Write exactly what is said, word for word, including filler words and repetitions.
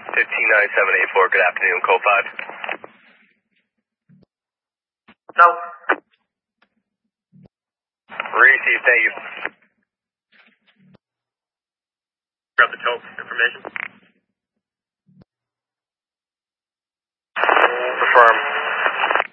fifteen nine seven eight four, good afternoon, code five. No. Receive, thank you. Grab the tow information.